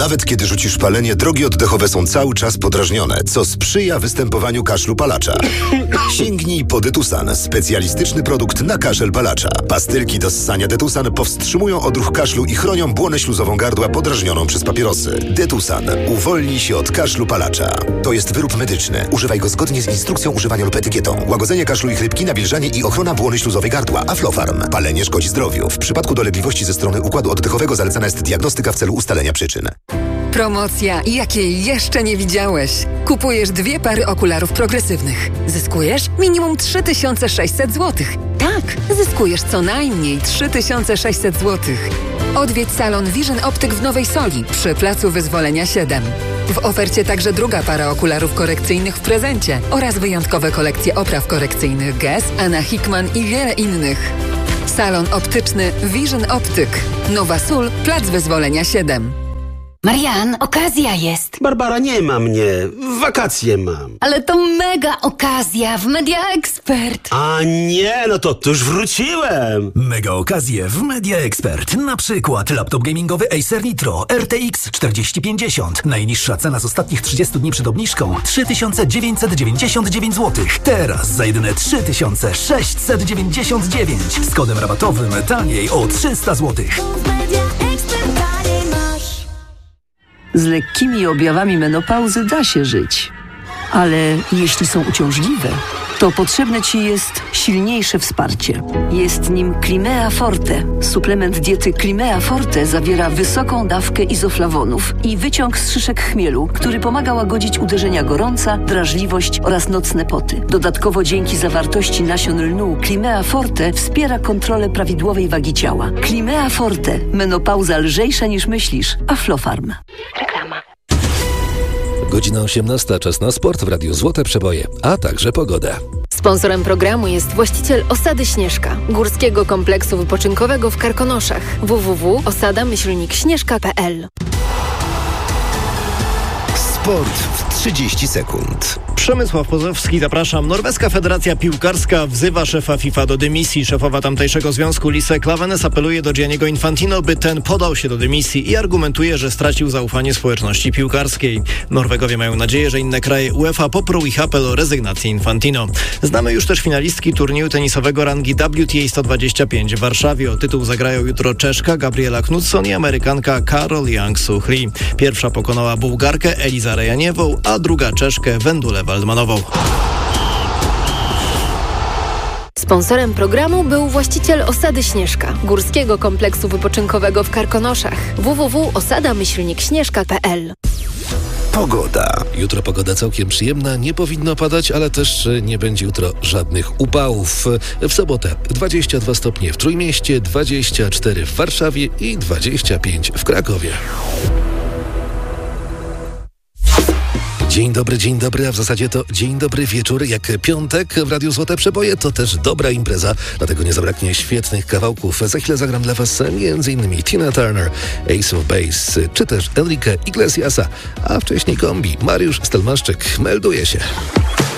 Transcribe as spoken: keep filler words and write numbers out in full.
Nawet kiedy rzucisz palenie, drogi oddechowe są cały czas podrażnione, co sprzyja występowaniu kaszlu palacza. Sięgnij po Detusan, specjalistyczny produkt na kaszel palacza. Pastylki do ssania Detusan powstrzymują odruch kaszlu i chronią błonę śluzową gardła podrażnioną przez papierosy. Detusan. Uwolnij się od kaszlu palacza. To jest wyrób medyczny. Używaj go zgodnie z instrukcją używania lub etykietą. Łagodzenie kaszlu i chrypki, nawilżanie i ochrona błony śluzowej gardła. Aflofarm. Palenie szkodzi zdrowiu. W przypadku dolegliwości ze strony układu oddechowego zalecana jest diagnostyka w celu ustalenia przyczyn. Promocja, jakiej jeszcze nie widziałeś. Kupujesz dwie pary okularów progresywnych. Zyskujesz minimum trzy tysiące sześćset złotych. Tak, zyskujesz co najmniej trzy tysiące sześćset złotych. Odwiedź salon Vision Optyk w Nowej Soli przy Placu Wyzwolenia siedem. W ofercie także druga para okularów korekcyjnych w prezencie oraz wyjątkowe kolekcje opraw korekcyjnych Guess, Anna Hickman i wiele innych. Salon optyczny Vision Optyk. Nowa Sól, Plac Wyzwolenia siedem. Marian, okazja jest. Barbara, nie ma mnie. Wakacje mam. Ale to mega okazja w Media Expert. A nie, no to, to już wróciłem. Mega okazje w Media Expert. Na przykład laptop gamingowy Acer Nitro R T X czterdzieści pięćdziesiąt. Najniższa cena z ostatnich trzydziestu dni przed obniżką trzy tysiące dziewięćset dziewięćdziesiąt dziewięć złotych. Teraz za jedyne trzy tysiące sześćset dziewięćdziesiąt dziewięć. Z kodem rabatowym taniej o trzysta złotych. Z lekkimi objawami menopauzy da się żyć. Ale jeśli są uciążliwe, to potrzebne Ci jest silniejsze wsparcie. Jest nim Climea Forte. Suplement diety Climea Forte zawiera wysoką dawkę izoflawonów i wyciąg z szyszek chmielu, który pomaga łagodzić uderzenia gorąca, drażliwość oraz nocne poty. Dodatkowo dzięki zawartości nasion lnu Climea Forte wspiera kontrolę prawidłowej wagi ciała. Climea Forte. Menopauza lżejsza niż myślisz. Aflofarm. Reklama. Godzina osiemnasta, czas na sport w Radiu Złote Przeboje, a także pogoda. Sponsorem programu jest właściciel Osady Śnieżka, górskiego kompleksu wypoczynkowego w Karkonoszach. w w w kropka osada myślnik śnieżka kropka p l. Sport w trzydzieści sekund. Przemysław Pozowski, zapraszam. Norweska Federacja Piłkarska wzywa szefa FIFA do dymisji. Szefowa tamtejszego związku Lise Klavenes apeluje do Gianniego Infantino, by ten podał się do dymisji i argumentuje, że stracił zaufanie społeczności piłkarskiej. Norwegowie mają nadzieję, że inne kraje UEFA poprą ich apel o rezygnację Infantino. Znamy już też finalistki turnieju tenisowego rangi W T A sto dwadzieścia pięć w Warszawie. O tytuł zagrają jutro Czeszka Gabriela Knutsson i Amerykanka Karol Young-Suchli. Pierwsza pokonała Bułgarkę Elizę Rejaniewą, a druga Czeszkę Wendulę Waldmanową. Sponsorem programu był właściciel Osady Śnieżka, górskiego kompleksu wypoczynkowego w Karkonoszach. w w w kropka osada myślnik śnieżka kropka p l. Pogoda. Jutro pogoda całkiem przyjemna, nie powinno padać, ale też nie będzie jutro żadnych upałów. W sobotę dwadzieścia dwa stopnie w Trójmieście, dwadzieścia cztery w Warszawie i dwadzieścia pięć w Krakowie. Dzień dobry, dzień dobry, a w zasadzie to dzień dobry wieczór. Jak piątek w Radiu Złote Przeboje, to też dobra impreza, dlatego nie zabraknie świetnych kawałków. Za chwilę zagram dla Was m.in. Tina Turner, Ace of Base, czy też Enrique Iglesiasa, a wcześniej kombi Mariusz Stelmaszczyk melduje się.